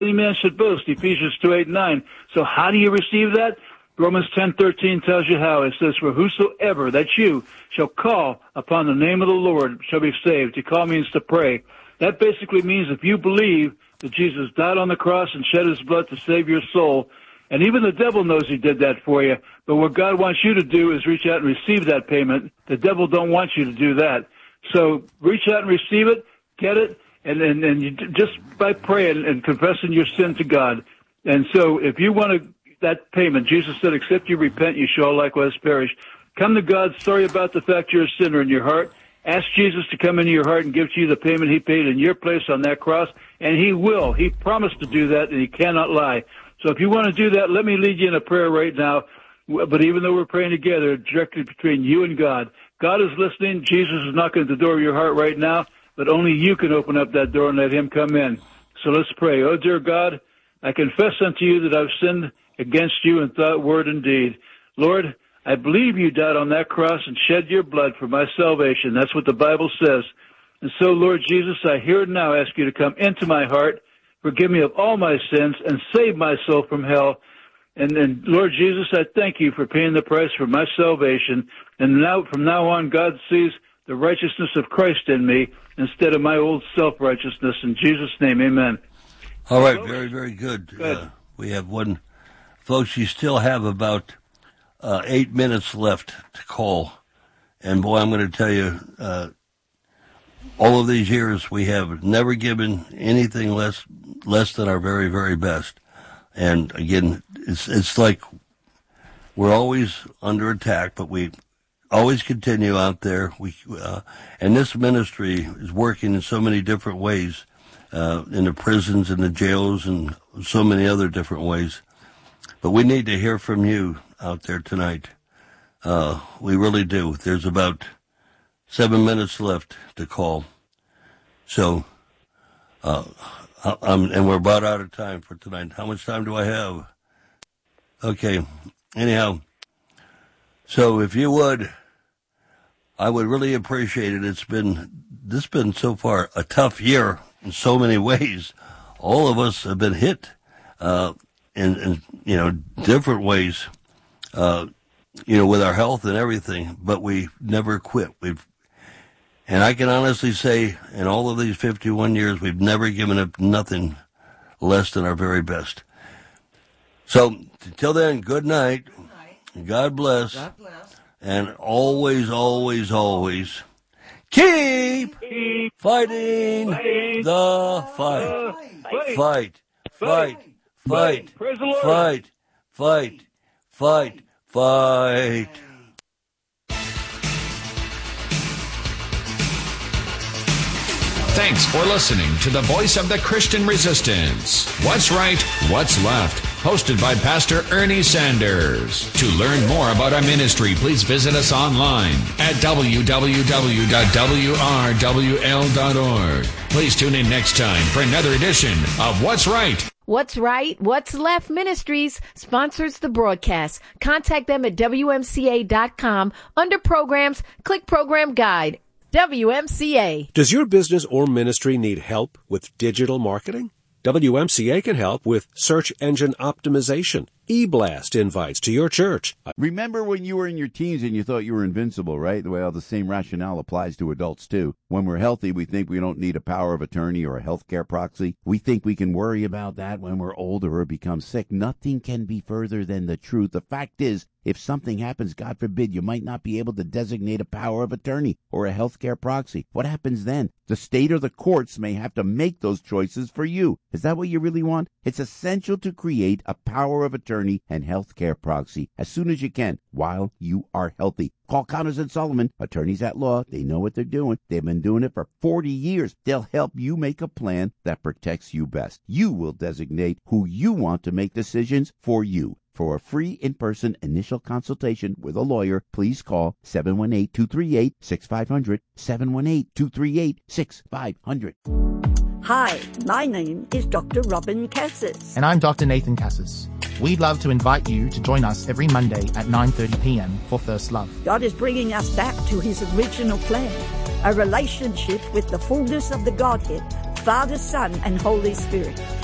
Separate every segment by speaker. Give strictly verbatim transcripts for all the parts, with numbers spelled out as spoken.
Speaker 1: any man should boast, Ephesians two, eight, nine. So how do you receive that? Romans ten, thirteen tells you how. It says, for whosoever, that's you, shall call upon the name of the Lord shall be saved. To call means to pray. That basically means if you believe that Jesus died on the cross and shed his blood to save your soul, and even the devil knows he did that for you, but what God wants you to do is reach out and receive that payment. The devil don't want you to do that. So reach out and receive it, get it, and, and, and you, just by praying and confessing your sin to God. And so if you want to, that payment, Jesus said, except you repent, you shall likewise perish. Come to God, sorry about the fact you're a sinner in your heart. Ask Jesus to come into your heart and give to you the payment he paid in your place on that cross, and he will. He promised to do that, and he cannot lie. So if you want to do that, let me lead you in a prayer right now. But even though we're praying together, directly between you and God, God is listening. Jesus is knocking at the door of your heart right now, but only you can open up that door and let him come in. So let's pray. Oh, dear God, I confess unto you that I've sinned against you in thought, word, and deed. Lord, I believe you died on that cross and shed your blood for my salvation. That's what the Bible says. And so, Lord Jesus, I here and now ask you to come into my heart, forgive me of all my sins, and save my soul from hell. And, and Lord Jesus, I thank you for paying the price for my salvation. And now, from now on, God sees the righteousness of Christ in me instead of my old self-righteousness. In Jesus' name, amen.
Speaker 2: All right, very, very good.
Speaker 1: Good.
Speaker 2: Uh, we have one. Folks, you still have about uh, eight minutes left to call. And, boy, I'm going to tell you, uh, all of these years we have never given anything less less than our very, very best. And, again, it's it's like we're always under attack, but we always continue out there. We uh, and this ministry is working in so many different ways, uh, in the prisons and the jails and so many other different ways. But we need to hear from you out there tonight. Uh, we really do. There's about seven minutes left to call. So, uh, um, and we're about out of time for tonight. How much time do I have? Okay. Anyhow, so if you would, I would really appreciate it. It's been, this has been so far a tough year in so many ways. All of us have been hit, uh, in, in, you know, different ways, uh, you know, with our health and everything, but we never quit. We've, and I can honestly say in all of these fifty-one years, we've never given up nothing less than our very best. So until then, good night.
Speaker 3: Good night.
Speaker 2: God bless.
Speaker 3: God bless.
Speaker 2: And always, always, always keep,
Speaker 1: Keep
Speaker 2: fighting
Speaker 1: fighting
Speaker 2: the fight.
Speaker 1: Fight.
Speaker 2: Fight, fight, fight,
Speaker 1: Praise the Lord.
Speaker 2: fight, fight, fight, fight.
Speaker 4: Thanks for listening to the Voice of the Christian Resistance. What's Right, What's Left? Hosted by Pastor Ernie Sanders. To learn more about our ministry, please visit us online at w w w dot w r w l dot org. Please tune in next time for another edition of What's Right.
Speaker 5: What's Right, What's Left Ministries sponsors the broadcast. Contact them at w m c a dot com. Under Programs, click Program Guide. W M C A.
Speaker 6: Does your business or ministry need help with digital marketing? W M C A can help with search engine optimization, e-blast invites to your church.
Speaker 7: Remember when you were in your teens and you thought you were invincible, right? Well, the same rationale applies to adults, too. When we're healthy, we think we don't need a power of attorney or a healthcare proxy. We think we can worry about that when we're older or become sick. Nothing can be further than the truth. The fact is, if something happens, God forbid, you might not be able to designate a power of attorney or a healthcare proxy. What happens then? The state or the courts may have to make those choices for you. Is that what you really want? It's essential to create a power of attorney and healthcare proxy as soon as you can while you are healthy. Call Connors and Sullivan, attorneys at law. They know what they're doing. They've been doing it for forty years. They'll help you make a plan that protects you best. You will designate who you want to make decisions for you. For a free in-person initial consultation with a lawyer, please call seven one eight, two three eight, six five zero zero, seven one eight, two three eight, six five zero zero.
Speaker 8: Hi, my name is Doctor Robin Cassis.
Speaker 9: And I'm Doctor Nathan Cassis. We'd love to invite you to join us every Monday at nine thirty p.m. for First Love.
Speaker 8: God is bringing us back to his original plan, a relationship with the fullness of the Godhead, Father, Son, and Holy Spirit.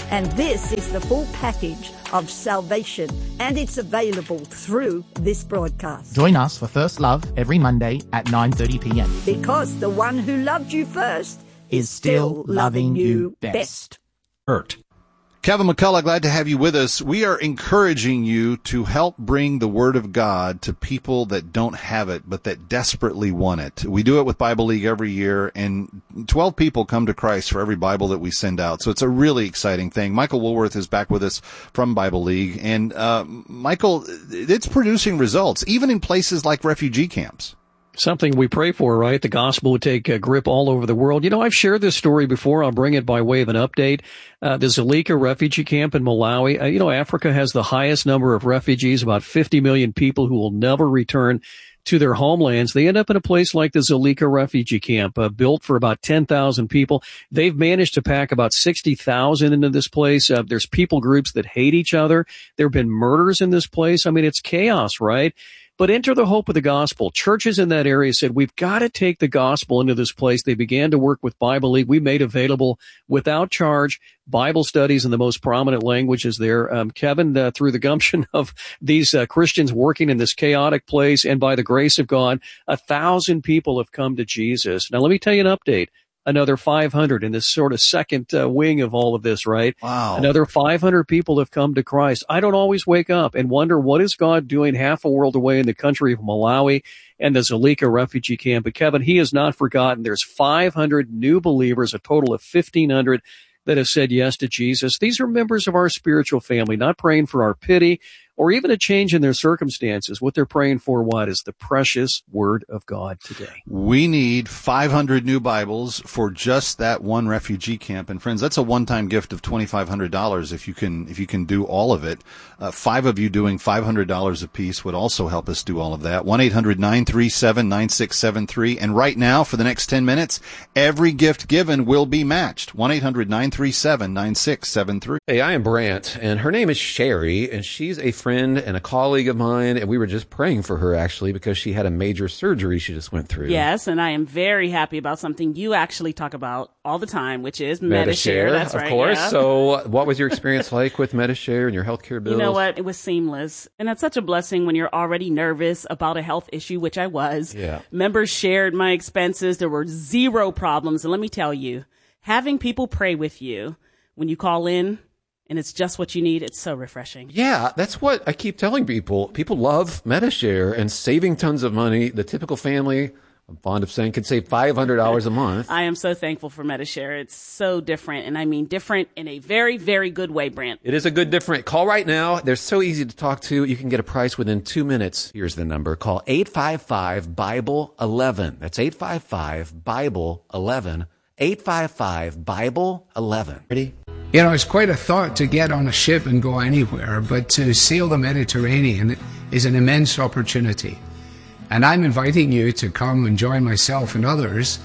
Speaker 8: And this is the full package of salvation, and it's available through this broadcast.
Speaker 9: Join us for First Love every Monday at nine thirty p.m.
Speaker 8: Because the one who loved you first
Speaker 9: is still loving you best.
Speaker 3: Hurt. Kevin McCullough, glad to have you with us. We are encouraging you to help bring the Word of God to people that don't have it, but that desperately want it. We do it with Bible League every year, and twelve people come to Christ for every Bible that we send out. So it's a really exciting thing. Michael Woolworth is back with us from Bible League. And, uh, Michael, it's producing results, even in places like refugee camps.
Speaker 10: Something we pray for, right? The gospel would take a grip all over the world. You know, I've shared this story before. I'll bring it by way of an update. Uh, the Zulika refugee camp in Malawi. Uh, you know, Africa has the highest number of refugees, about fifty million people who will never return to their homelands. They end up in a place like the Zulika refugee camp, uh, built for about ten thousand people. They've managed to pack about sixty thousand into this place. Uh, there's people groups that hate each other. There have been murders in this place. I mean, it's chaos, right? But enter the hope of the gospel. Churches in that area said, we've got to take the gospel into this place. They began to work with Bible League. We made available without charge Bible studies in the most prominent languages there. Um, Kevin, uh, through the gumption of these uh, Christians working in this chaotic place, and by the grace of God, a thousand people have come to Jesus. Now, let me tell you an update. Another five hundred in this sort of second uh, wing of all of this, right?
Speaker 3: Wow.
Speaker 10: Another five hundred people have come to Christ. I don't always wake up and wonder, what is God doing half a world away in the country of Malawi and the Zulika refugee camp? But Kevin, he has not forgotten. There's five hundred new believers, a total of fifteen hundred that have said yes to Jesus. These are members of our spiritual family, not praying for our pity or even a change in their circumstances. What they're praying for, what is the precious Word of God today.
Speaker 3: We need five hundred new Bibles for just that one refugee camp. And friends, that's a one-time gift of twenty-five hundred dollars if you can, if you can do all of it. Uh, five of you doing five hundred dollars apiece would also help us do all of that. one eight hundred nine three seven nine six seven three. And right now, for the next ten minutes, every gift given will be matched. one eight hundred nine three seven nine six seven three.
Speaker 11: Hey, I am Brant, and her name is Sherry, and she's a friend and a colleague of mine, and we were just praying for her, actually, because she had a major surgery she just went through.
Speaker 12: Yes, and I am very happy about something you actually talk about all the time, which is
Speaker 11: Medi-Share.
Speaker 12: Medi-Share. That's
Speaker 11: of
Speaker 12: right,
Speaker 11: course.
Speaker 12: yeah.
Speaker 11: So what was your experience like with Medi-Share and your healthcare bills?
Speaker 12: You know what? It was seamless. And that's such a blessing when you're already nervous about a health issue, which I was.
Speaker 11: Yeah.
Speaker 12: Members shared my expenses. There were zero problems. And let me tell you, having people pray with you when you call in, and it's just what you need, it's so refreshing.
Speaker 11: Yeah, that's what I keep telling people. People love Medi-Share and saving tons of money. The typical family, I'm fond of saying, can save five hundred dollars a month.
Speaker 12: I am so thankful for Medi-Share. It's so different, and I mean different in a very, very good way, Brant.
Speaker 11: It is a good different. Call right now. They're so easy to talk to. You can get a price within two minutes. Here's the number. Call eight five five Bible eleven. That's eight five five Bible eleven. eight five five Bible eleven. Ready?
Speaker 13: You know, it's quite a thought to get on a ship and go anywhere, but to sail the Mediterranean is an immense opportunity. And I'm inviting you to come and join myself and others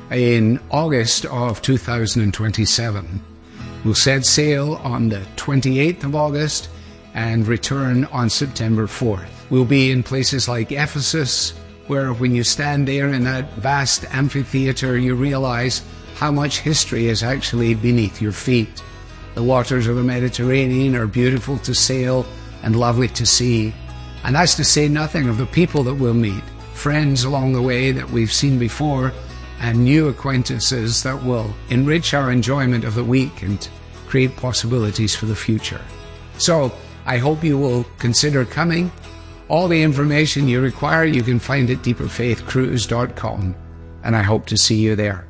Speaker 13: in August of two thousand twenty-seven. We'll set sail on the twenty-eighth of August and return on September fourth. We'll be in places like Ephesus, where when you stand there in that vast amphitheater, you realize how much history is actually beneath your feet. The waters of the Mediterranean are beautiful to sail and lovely to see. And that's to say nothing of the people that we'll meet, friends along the way that we've seen before, and new acquaintances that will enrich our enjoyment of the week and create possibilities for the future. So I hope you will consider coming. All the information you require you can find at deeper faith cruise dot com, and I hope to see you there.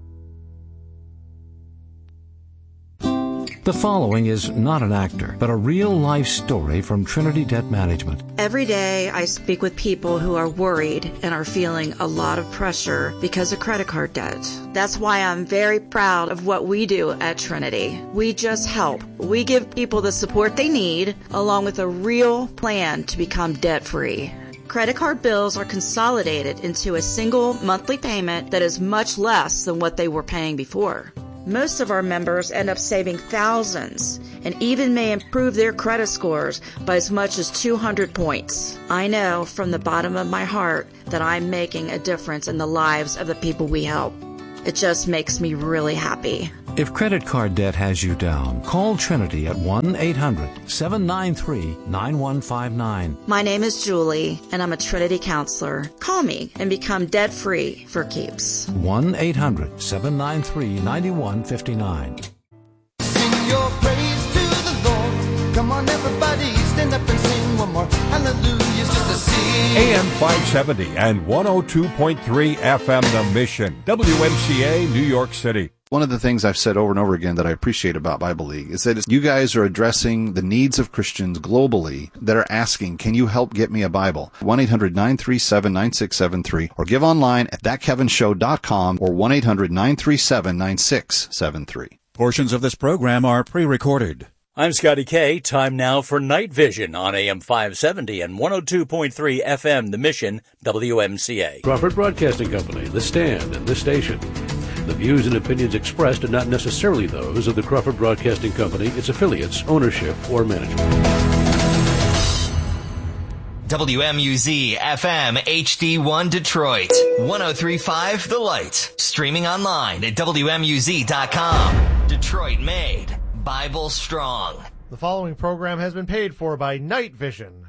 Speaker 14: The following is not an actor, but a real-life story from Trinity Debt Management.
Speaker 15: Every day I speak with people who are worried and are feeling a lot of pressure because of credit card debt. That's why I'm very proud of what we do at Trinity. We just help. We give people the support they need, along with a real plan to become debt-free. Credit card bills are consolidated into a single monthly payment that is much less than what they were paying before. Most of our members end up saving thousands and even may improve their credit scores by as much as two hundred points. I know from the bottom of my heart that I'm making a difference in the lives of the people we help. It just makes me really happy.
Speaker 14: If credit card debt has you down, call Trinity at one eight hundred seven nine three nine one five nine.
Speaker 15: My name is Julie, and I'm a Trinity counselor. Call me and become debt-free for keeps.
Speaker 14: one eight hundred seven nine three nine one five nine.
Speaker 16: Sing your praise to the Lord. Come on, everybody, stand up and sing one more. Hallelujah's just a sing.
Speaker 17: A M five seventy and one oh two point three F M The Mission, W M C A, New York City.
Speaker 3: One of the things I've said over and over again that I appreciate about Bible League is that you guys are addressing the needs of Christians globally that are asking, can you help get me a Bible? one eight hundred nine three seven nine six seven three or give online at that kevin show dot com or one eight hundred nine three seven nine six seven three.
Speaker 18: Portions of this program are pre-recorded.
Speaker 19: I'm Scotty K. Time now for Night Vision on A M five seventy and one oh two point three F M The Mission, W M C A.
Speaker 20: Crawford Broadcasting Company, The Stand, and this station. The views and opinions expressed are not necessarily those of the Crawford Broadcasting Company, its affiliates, ownership, or management.
Speaker 21: W M U Z F M H D one Detroit, one oh three point five The Light, streaming online at W M U Z dot com. Detroit made, Bible strong.
Speaker 22: The following program has been paid for by Night Vision.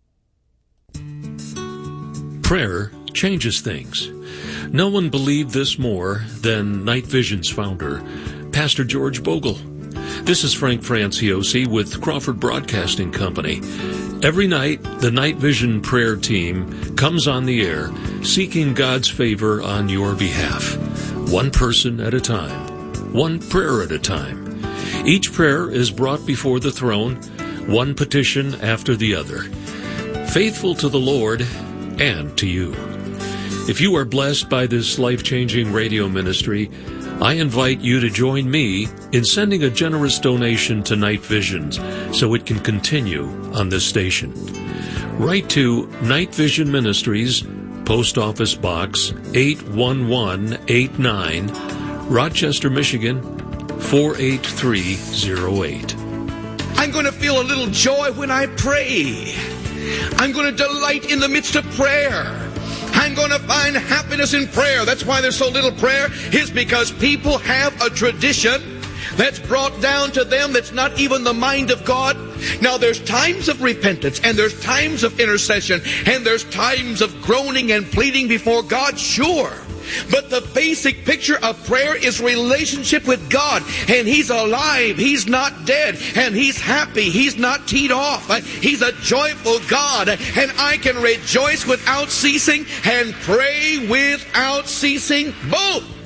Speaker 23: Prayer changes things. No one believed this more than Night Vision's founder, Pastor George Bogle. This is Frank Franciosi with Crawford Broadcasting Company. Every night, the Night Vision prayer team comes on the air seeking God's favor on your behalf. One person at a time. One prayer at a time. Each prayer is brought before the throne, one petition after the other. Faithful to the Lord and to you. If you are blessed by this life-changing radio ministry, I invite you to join me in sending a generous donation to Night Visions so it can continue on this station. Write to Night Vision Ministries, Post Office Box eight one one eight nine, Rochester, Michigan four eight three zero eight.
Speaker 24: I'm going to feel a little joy when I pray. I'm going to delight in the midst of prayer. I'm going to find happiness in prayer. That's why there's so little prayer, is because people have a tradition that's brought down to them that's not even the mind of God. Now, there's times of repentance, and there's times of intercession, and there's times of groaning and pleading before God, sure. But the basic picture of prayer is relationship with God. And He's alive. He's not dead. And He's happy. He's not teed off. He's a joyful God. And I can rejoice without ceasing and pray without ceasing both.